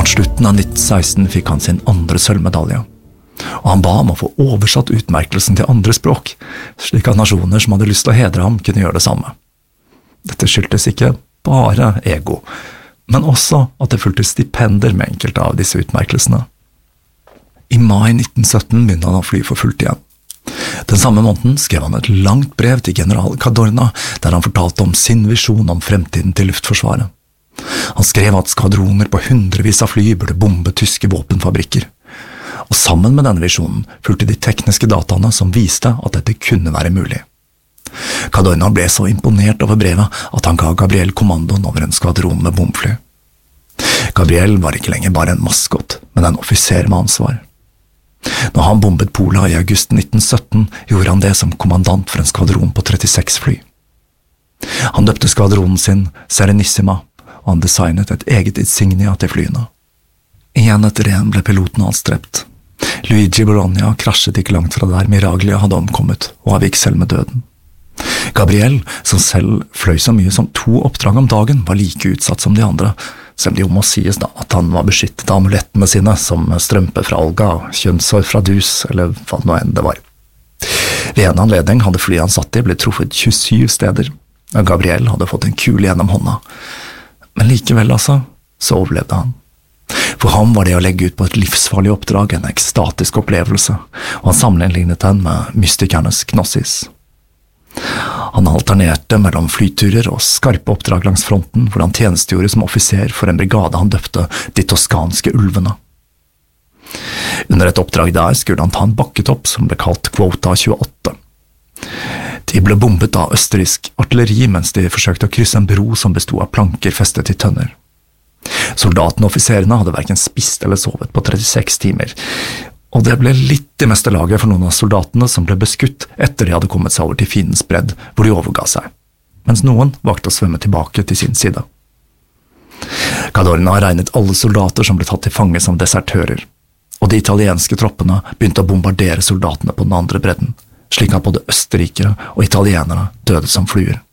Mot slutten av 1916 fikk han sin andre sølvmedalje, og han ba om å få oversatt utmerkelsen til andre språk, slik at nasjoner som hadde lyst til å hedre ham kunne gjøre det samme. Dette skyldtes ikke bare ego, men også at det fulgte stipender med enkelte av disse utmerkelsene. I mai 1917 begynte han å fly for fullt igjen. Den samme måneden skrev han et langt brev til general Cadorna, der han fortalte om sin visjon om fremtiden til luftforsvaret. Han skrev at skvadroner på hundrevis av fly burde bombe tyske våpenfabrikker. Og sammen med denne visjonen fulgte de tekniske dataene som viste at dette kunne være mulig. Cadorna ble så imponert over brevet at han ga Gabriel kommandoen over en skvadron med bombfly. Gabriel var ikke lenger bare en maskot, men en offiser med ansvar. Når han bombet Pola i august 1917, gjorde han det som kommandant for en skvadron på 36 fly. Han døpte skvadronen sin Serenissima, og han designet et eget insignia til flyene. Igjen etter en ble piloten hans drept. Luigi Bologna krasjet ikke langt fra der Miraglia hadde omkommet, og avgikk selv med døden. Gabriel, som selv fløy så mye som 2 oppdrag om dagen, var like utsatt som de andre, selv det jo må sies da at han var beskyttet av amulettene sine, som strømpe fra Olga, kjønnshår fra Dus, eller hva nå enn det var. Ved en anledning hadde flyet han satt i blitt truffet 27 steder, og Gabriel hadde fått en kule gjennom hånda. Men likevel så overlevde han. For ham var det å legge ut på et livsfarlig oppdrag en ekstatisk opplevelse, og han sammenlignet den med mystikernes Knossis. Han alternerte mellom flyturer og skarpe oppdrag langs fronten, hvor han tjenestegjorde som offiser for en brigade han døpte De toskanske ulvene. Under et oppdrag der skulle han ta en bakketopp som ble kalt Kvota 28. De ble bombet av østerriksk artilleri mens de forsøkte å krysse en bro som bestod av planker festet i tønner. Soldatene og offiserene hadde hverken spist eller sovet på 36 timer, og det ble litt i meste laget for noen av soldatene som ble beskutt etter de hadde kommet seg over til fiendens bredd, hvor de overga seg, mens noen valgte å svømme tilbake til sin side. Cadorna regnet alle soldater som ble tatt til fange som desertører, og de italienske troppene begynte å bombardere soldatene på den andre bredden, slik at både østerrikere og italienere døde som fluer.